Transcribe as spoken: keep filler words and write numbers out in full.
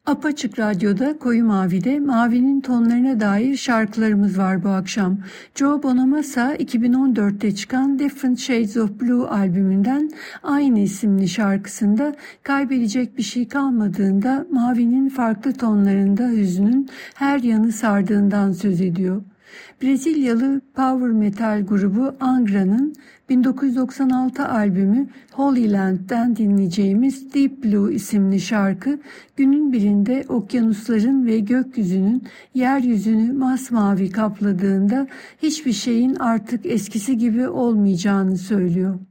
Apaçık Radyo'da Koyu Mavi'de mavinin tonlarına dair şarkılarımız var bu akşam. Joe Bonamassa iki bin on dörtte çıkan Different Shades of Blue albümünden aynı isimli şarkısında kaybedecek bir şey kalmadığında mavinin farklı tonlarında hüznün her yanı sardığından söz ediyor. Brezilyalı power metal grubu Angra'nın bin dokuz yüz doksan altı albümü Holy Land'den dinleyeceğimiz Deep Blue isimli şarkı günün birinde okyanusların ve gökyüzünün yeryüzünü masmavi kapladığında hiçbir şeyin artık eskisi gibi olmayacağını söylüyor.